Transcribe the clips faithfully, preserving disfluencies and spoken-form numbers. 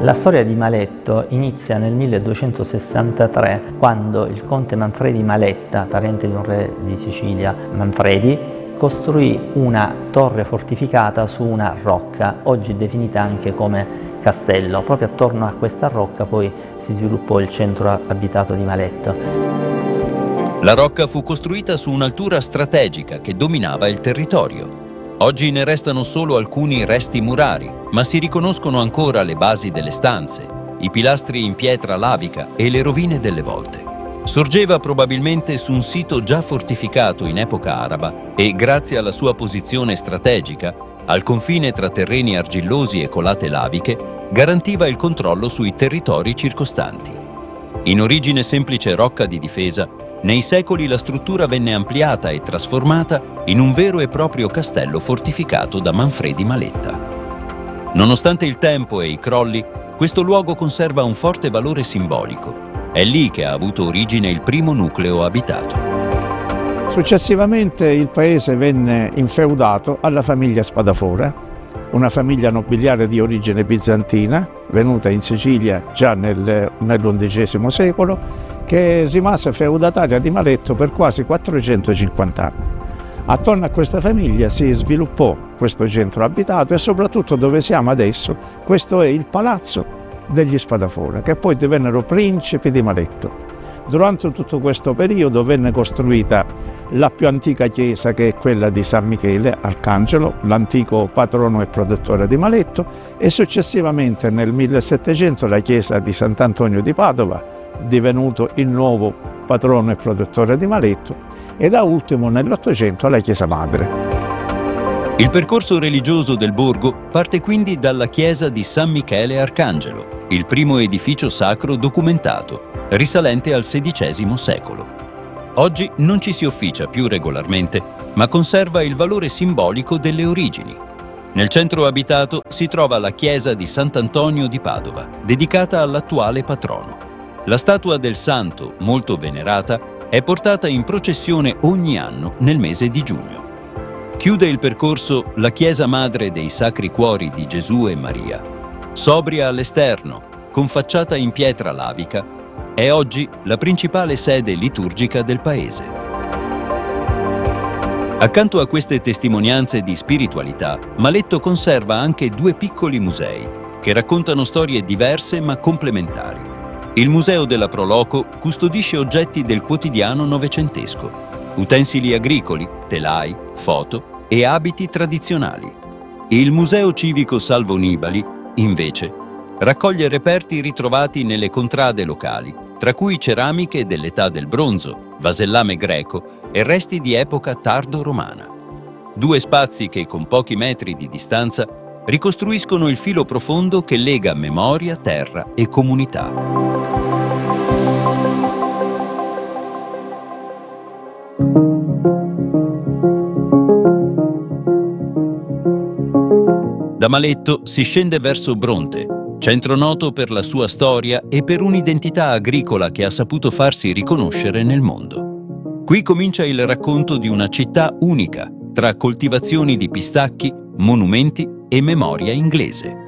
La storia di Maletto inizia nel milleduecentosessantatré, quando il conte Manfredi Maletta, parente di un re di Sicilia, Manfredi, costruì una torre fortificata su una rocca, oggi definita anche come castello. Proprio attorno a questa rocca poi si sviluppò il centro abitato di Maletto. La rocca fu costruita su un'altura strategica che dominava il territorio. Oggi ne restano solo alcuni resti murari, ma si riconoscono ancora le basi delle stanze, i pilastri in pietra lavica e le rovine delle volte. Sorgeva probabilmente su un sito già fortificato in epoca araba e, grazie alla sua posizione strategica, al confine tra terreni argillosi e colate laviche, garantiva il controllo sui territori circostanti. In origine semplice rocca di difesa, nei secoli la struttura venne ampliata e trasformata in un vero e proprio castello fortificato da Manfredi Maletta. Nonostante il tempo e i crolli, questo luogo conserva un forte valore simbolico. È lì che ha avuto origine il primo nucleo abitato. Successivamente il paese venne infeudato alla famiglia Spadafora, una famiglia nobiliare di origine bizantina, venuta in Sicilia già nel, nell'undicesimo secolo, che rimase feudataria di Maletto per quasi quattrocentocinquanta anni. Attorno a questa famiglia si sviluppò questo centro abitato e soprattutto dove siamo adesso, questo è il palazzo degli Spadafora, che poi divennero principi di Maletto. Durante tutto questo periodo venne costruita la più antica chiesa, che è quella di San Michele Arcangelo, l'antico patrono e protettore di Maletto, e successivamente nel millesettecento la chiesa di Sant'Antonio di Padova, divenuto il nuovo patrono e protettore di Maletto, e da ultimo nell'Ottocento la chiesa madre. Il percorso religioso del borgo parte quindi dalla chiesa di San Michele Arcangelo, il primo edificio sacro documentato, risalente al sedicesimo secolo. Oggi non ci si officia più regolarmente, ma conserva il valore simbolico delle origini. Nel centro abitato si trova la chiesa di Sant'Antonio di Padova, dedicata all'attuale patrono. La statua del santo, molto venerata, è portata in processione ogni anno nel mese di giugno. Chiude il percorso la chiesa madre dei Sacri Cuori di Gesù e Maria. Sobria all'esterno, con facciata in pietra lavica, è oggi la principale sede liturgica del paese. Accanto a queste testimonianze di spiritualità, Maletto conserva anche due piccoli musei che raccontano storie diverse ma complementari. Il Museo della Proloco custodisce oggetti del quotidiano novecentesco, utensili agricoli, telai, foto e abiti tradizionali. Il Museo Civico Salvo Nibali, invece, raccoglie reperti ritrovati nelle contrade locali, tra cui ceramiche dell'età del bronzo, vasellame greco e resti di epoca tardo-romana. Due spazi che, con pochi metri di distanza, ricostruiscono il filo profondo che lega memoria, terra e comunità. Da Maletto si scende verso Bronte, centro noto per la sua storia e per un'identità agricola che ha saputo farsi riconoscere nel mondo. Qui comincia il racconto di una città unica, tra coltivazioni di pistacchi, monumenti e memoria inglese.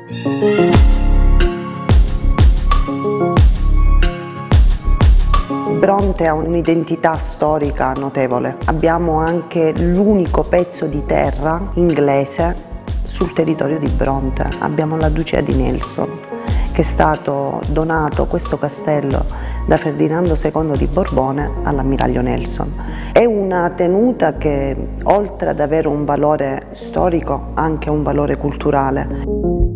Bronte ha un'identità storica notevole. Abbiamo anche l'unico pezzo di terra inglese sul territorio di Bronte. Abbiamo la Ducea di Nelson, che è stato donato questo castello da Ferdinando secondo di Borbone all'ammiraglio Nelson. È una tenuta che, oltre ad avere un valore storico, ha anche un valore culturale.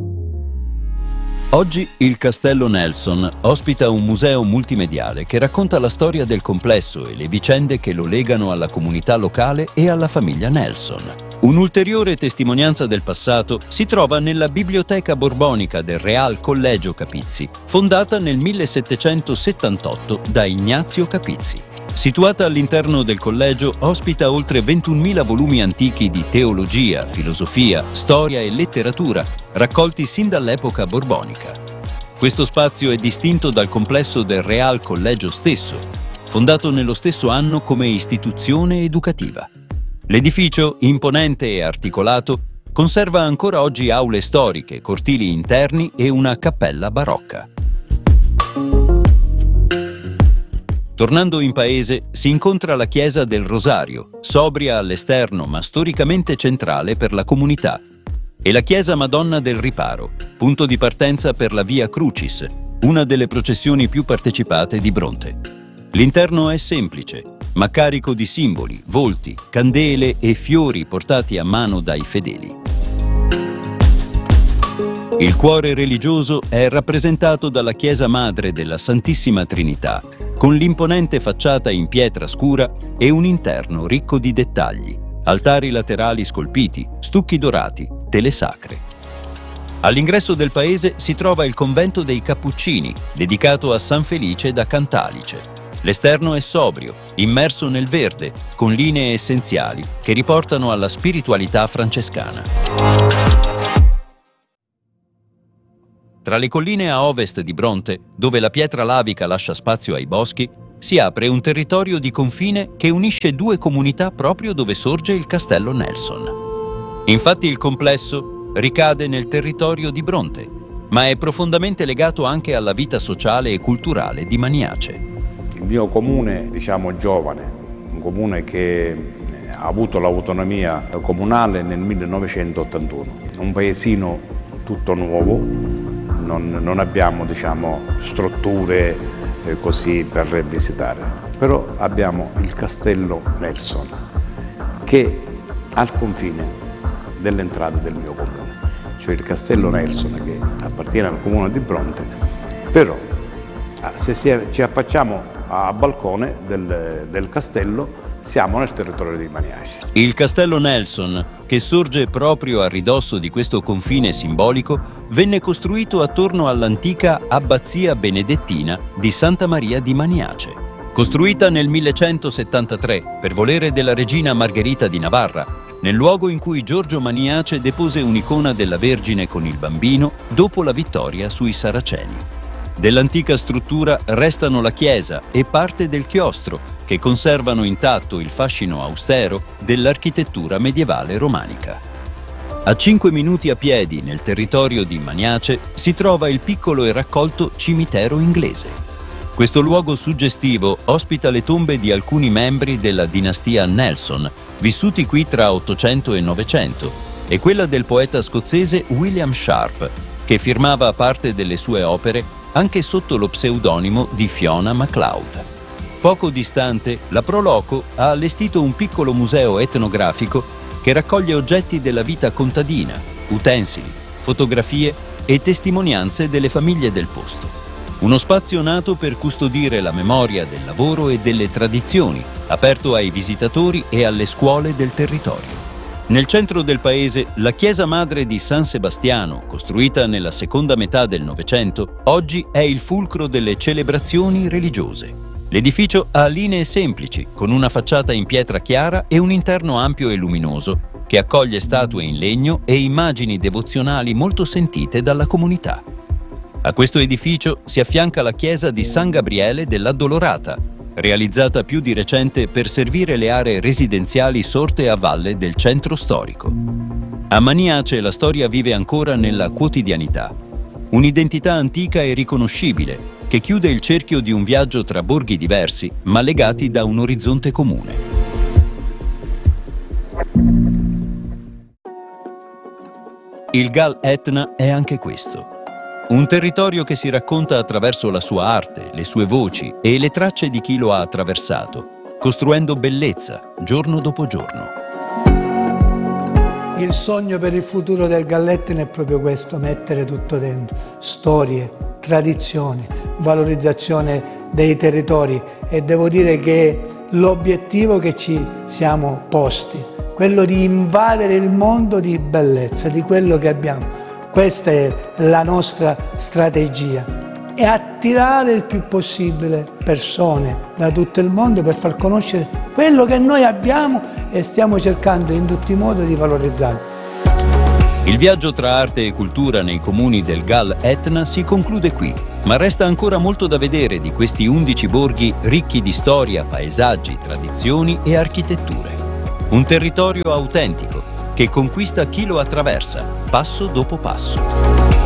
Oggi il Castello Nelson ospita un museo multimediale che racconta la storia del complesso e le vicende che lo legano alla comunità locale e alla famiglia Nelson. Un'ulteriore testimonianza del passato si trova nella Biblioteca Borbonica del Real Collegio Capizzi, fondata nel millesettecentosettantotto da Ignazio Capizzi. Situata all'interno del collegio, ospita oltre ventunomila volumi antichi di teologia, filosofia, storia e letteratura, raccolti sin dall'epoca borbonica. Questo spazio è distinto dal complesso del Real Collegio stesso, fondato nello stesso anno come istituzione educativa. L'edificio, imponente e articolato, conserva ancora oggi aule storiche, cortili interni e una cappella barocca. Tornando in paese, si incontra la chiesa del Rosario, sobria all'esterno ma storicamente centrale per la comunità, e la chiesa Madonna del Riparo, punto di partenza per la Via Crucis, una delle processioni più partecipate di Bronte. L'interno è semplice, ma carico di simboli, volti, candele e fiori portati a mano dai fedeli. Il cuore religioso è rappresentato dalla chiesa madre della Santissima Trinità, con l'imponente facciata in pietra scura e un interno ricco di dettagli, altari laterali scolpiti, stucchi dorati, tele sacre. All'ingresso del paese si trova il convento dei Cappuccini, dedicato a San Felice da Cantalice. L'esterno è sobrio, immerso nel verde, con linee essenziali che riportano alla spiritualità francescana. Tra le colline a ovest di Bronte, dove la pietra lavica lascia spazio ai boschi, si apre un territorio di confine che unisce due comunità proprio dove sorge il castello Nelson. Infatti il complesso ricade nel territorio di Bronte, ma è profondamente legato anche alla vita sociale e culturale di Maniace. Il mio comune, diciamo giovane, un comune che ha avuto l'autonomia comunale nel millenovecentottantuno, un paesino tutto nuovo. Non, non abbiamo, diciamo, strutture eh, così per visitare, però abbiamo il castello Nelson che è al confine dell'entrata del mio comune, cioè il castello Nelson che appartiene al comune di Bronte, però se si, ci affacciamo a balcone del, del castello siamo nel territorio di Maniace. Il castello Nelson, che sorge proprio a ridosso di questo confine simbolico, venne costruito attorno all'antica abbazia benedettina di Santa Maria di Maniace. Costruita nel millecentosettantatré per volere della regina Margherita di Navarra, nel luogo in cui Giorgio Maniace depose un'icona della Vergine con il bambino dopo la vittoria sui Saraceni. Dell'antica struttura restano la chiesa e parte del chiostro, che conservano intatto il fascino austero dell'architettura medievale romanica. A cinque minuti a piedi nel territorio di Maniace si trova il piccolo e raccolto cimitero inglese. Questo luogo suggestivo ospita le tombe di alcuni membri della dinastia Nelson, vissuti qui tra Ottocento e Novecento, e quella del poeta scozzese William Sharp, che firmava parte delle sue opere anche sotto lo pseudonimo di Fiona MacLeod. Poco distante, la Pro Loco ha allestito un piccolo museo etnografico che raccoglie oggetti della vita contadina, utensili, fotografie e testimonianze delle famiglie del posto. Uno spazio nato per custodire la memoria del lavoro e delle tradizioni, aperto ai visitatori e alle scuole del territorio. Nel centro del paese, la chiesa madre di San Sebastiano, costruita nella seconda metà del Novecento, oggi è il fulcro delle celebrazioni religiose. L'edificio ha linee semplici, con una facciata in pietra chiara e un interno ampio e luminoso, che accoglie statue in legno e immagini devozionali molto sentite dalla comunità. A questo edificio si affianca la chiesa di San Gabriele dell'Addolorata, realizzata più di recente per servire le aree residenziali sorte a valle del centro storico. A Maniace la storia vive ancora nella quotidianità, un'identità antica e riconoscibile che chiude il cerchio di un viaggio tra borghi diversi ma legati da un orizzonte comune. Il Gal Etna è anche questo. Un territorio che si racconta attraverso la sua arte, le sue voci e le tracce di chi lo ha attraversato, costruendo bellezza giorno dopo giorno. Il sogno per il futuro del Gallettina è proprio questo, mettere tutto dentro, storie, tradizioni, valorizzazione dei territori, e devo dire che l'obiettivo che ci siamo posti, quello di invadere il mondo di bellezza, di quello che abbiamo. Questa è la nostra strategia, e attirare il più possibile persone da tutto il mondo per far conoscere quello che noi abbiamo e stiamo cercando in tutti i modi di valorizzare. Il viaggio tra arte e cultura nei comuni del Gal Etna si conclude qui, ma resta ancora molto da vedere di questi undici borghi ricchi di storia, paesaggi, tradizioni e architetture. Un territorio autentico, che conquista chi lo attraversa, passo dopo passo.